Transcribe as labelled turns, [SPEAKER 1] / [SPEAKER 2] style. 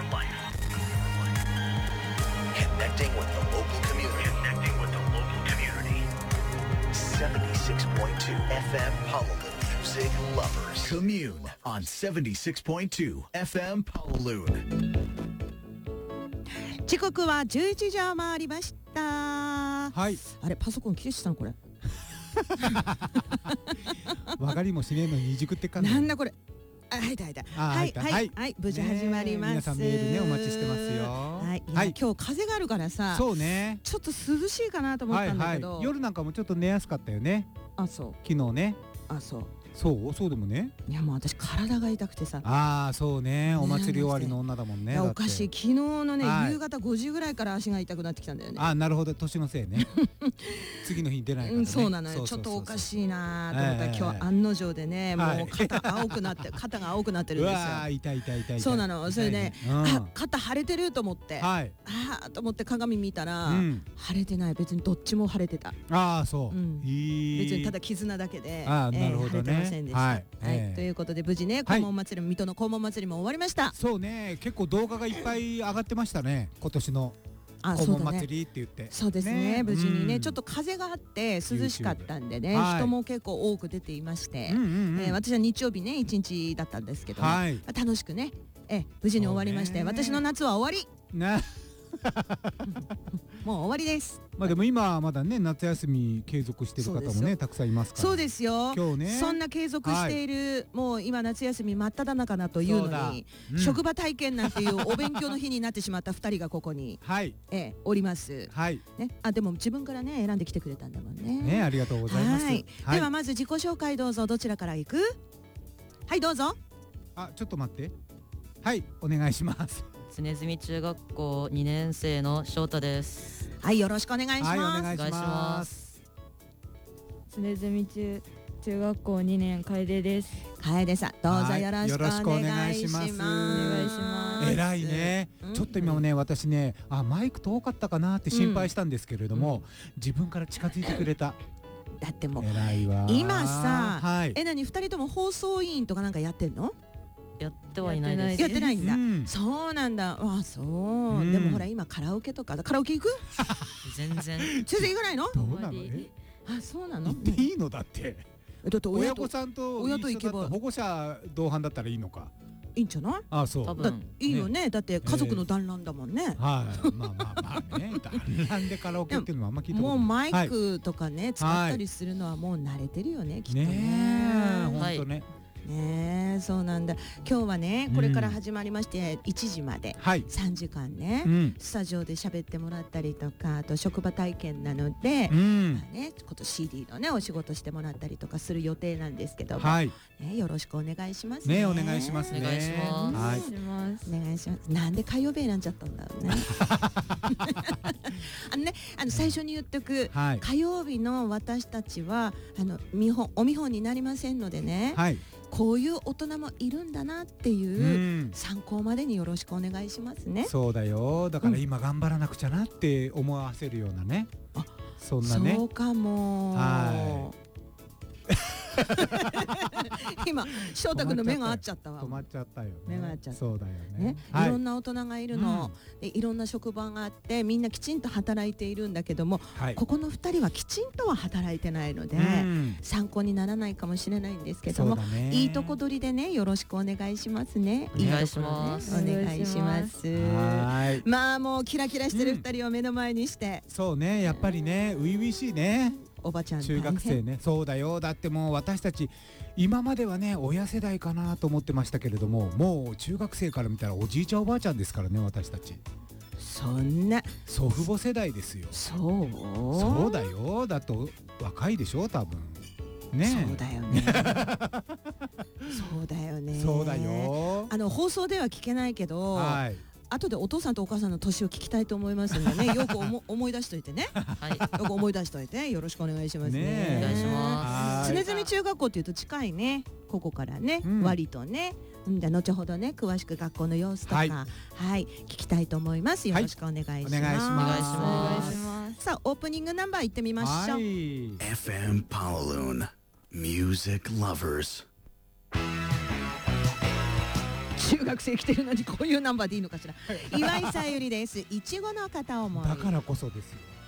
[SPEAKER 1] Connecting with the local community. 76.2 FM Honolulu Music Lovers.
[SPEAKER 2] Commune on 76.2 FM Honolulu.
[SPEAKER 3] 時刻は11時を回りました。
[SPEAKER 4] はい。
[SPEAKER 3] あれパソコン消したのこれ。
[SPEAKER 4] わかりもしねえのにいじくってかんの。
[SPEAKER 3] なんだこれ。はい無事始まります。
[SPEAKER 4] 皆さんメールねお待ちしてますよ。
[SPEAKER 3] はい。今日風があるからさ。
[SPEAKER 4] そうね。
[SPEAKER 3] ちょっと涼しいかなと思ったんだけど。
[SPEAKER 4] 夜なんかもちょっと寝やすかったよね。
[SPEAKER 3] あ、そう。
[SPEAKER 4] 昨日ね。
[SPEAKER 3] あ、そう。
[SPEAKER 4] そうでもね。
[SPEAKER 3] いやもう私体が痛くてさ。
[SPEAKER 4] ああそうね。お祭り終わりの女だもんね。
[SPEAKER 3] おかしい。昨日のね夕方5時ぐらいから足が痛くなってきたんだよね。
[SPEAKER 4] あ、なるほど。年のせいね。次の日出ないからね。
[SPEAKER 3] そうなのよ。ちょっとおかしいなと思ったら今日案の定でねもう肩が青くなってるんですよ。
[SPEAKER 4] うわ痛い。
[SPEAKER 3] そうなの。それで肩腫れてると思って。と思って鏡見たら腫れてない。別にどっちも腫れてた。
[SPEAKER 4] ああそう。
[SPEAKER 3] 別にただ絆だけで
[SPEAKER 4] なるほどね。
[SPEAKER 3] ませんでした。ということで無事ね黄門祭り水戸の黄門祭りも終わりました。
[SPEAKER 4] そうね。結構動画がいっぱい上がってましたね今年の黄門祭りって言って。
[SPEAKER 3] そうですね。無事にねちょっと風があって涼しかったんでね人も結構多く出ていまして私は日曜日ね1日だったんですけど楽しくね無事に終わりまして私の夏は終わりもう終わりです。
[SPEAKER 4] まあでも今まだね夏休み継続している方もねたくさんいますから。
[SPEAKER 3] そうですよ。
[SPEAKER 4] 今日ね
[SPEAKER 3] そんな継続しているもう今夏休み真っ只中なというのに職場体験なんていうお勉強の日になってしまった2人がここにおります。でも自分からね選んできてくれたんだもんね。
[SPEAKER 4] ありがとうございます。
[SPEAKER 3] ではまず自己紹介どうぞ。どちらから行く？はいどうぞ。
[SPEAKER 4] ちょっと待って。はいお願いします。
[SPEAKER 5] 常住中学校2年生の翔太です。
[SPEAKER 3] はいよろしくお願いします。
[SPEAKER 4] お願いします。
[SPEAKER 6] 常住中学校2年楓です。
[SPEAKER 3] 楓さんどうぞよろしくお願いします。お
[SPEAKER 6] 願いします。
[SPEAKER 4] 偉いね。ちょっと今もね私ねマイク遠かったかなって心配したんですけれども自分から近づいてくれた。
[SPEAKER 3] だってもう
[SPEAKER 4] 今
[SPEAKER 3] さ何2人とも放送委員とかなんかやってんの？
[SPEAKER 5] やってはいないです。
[SPEAKER 3] やってないんだ。そうなんだ。そうでもほら今カラオケとかカラオケ行く？
[SPEAKER 5] 全然
[SPEAKER 3] 行かないの？
[SPEAKER 4] どうなの？
[SPEAKER 3] そうなの？
[SPEAKER 4] 行っていいのだって。
[SPEAKER 3] だって
[SPEAKER 4] 親御さんと
[SPEAKER 3] 親と行けば
[SPEAKER 4] 保護者同伴だったらいいのか。
[SPEAKER 3] いいんじゃない？
[SPEAKER 4] そう
[SPEAKER 3] いいよね。だって家族の団らんだもんね。
[SPEAKER 4] まあね団らんでカラオケっていうのはあんま聞いたことない。
[SPEAKER 3] もうマイクとかね使ったりするのはもう慣れてるよねきっとね。
[SPEAKER 4] 本当ね。
[SPEAKER 3] ねそうなんだ。今日はねこれから始まりまして1時まで3時間ねスタジオで喋ってもらったりとかあと職場体験なので今年 CD のねお仕事してもらったりとかする予定なんですけどもよろしくお願いしますね。
[SPEAKER 4] お願いしますね。
[SPEAKER 5] お願いします。
[SPEAKER 3] お願いします。なんで火曜日選んじゃったんだろうね。最初に言っておく火曜日の私たちはお見本になりませんのでねこういう大人もいるんだなっていう参考までによろしくお願いしますね。
[SPEAKER 4] そうだよ。だから今頑張らなくちゃなって思わせるようなね。そんなね。
[SPEAKER 3] そうかも。今翔太君の目が合っちゃったわ。
[SPEAKER 4] 止まっちゃったよね。
[SPEAKER 3] 目が合っちゃった。
[SPEAKER 4] そうだよね。
[SPEAKER 3] いろんな大人がいるの。いろんな職場があってみんなきちんと働いているんだけどもここの2人はきちんとは働いてないので参考にならないかもしれないんですけどもいいとこ取りでねよろしくお願いしますね。
[SPEAKER 5] お願いします。
[SPEAKER 3] お願いします。まあもうキラキラしてる2人を目の前にして
[SPEAKER 4] そうねやっぱりね初々しいね。
[SPEAKER 3] おばちゃん
[SPEAKER 4] 中学生ね。そうだよ。だってもう私たち今まではね親世代かなと思ってましたけれどももう中学生から見たらおじいちゃんおばあちゃんですからね私たち。
[SPEAKER 3] そんな
[SPEAKER 4] 祖父母世代ですよ。そうだよ。だと若いでしょ多分ね。
[SPEAKER 3] そうだよね。そうだよね。
[SPEAKER 4] そうだよ。
[SPEAKER 3] 放送では聞けないけど後でお父さんとお母さんの年を聞きたいと思いますのでねよく思い出しといてね。よく思い出しといてよろしくお願いしますね。
[SPEAKER 5] お願いします。
[SPEAKER 3] 常住中学校っていうと近いねここからね割とね。じゃ後ほどね詳しく学校の様子とか聞きたいと思います。よろしくお願いします。
[SPEAKER 4] お願いし
[SPEAKER 6] ます。
[SPEAKER 3] さあオープニングナンバー行ってみましょう。
[SPEAKER 1] FM Honolulu Music Lovers。
[SPEAKER 3] 中学生来てるのにこういうナンバーでいいのかしら。岩井さゆりです。いちごの片思い。
[SPEAKER 4] だからこそですよ。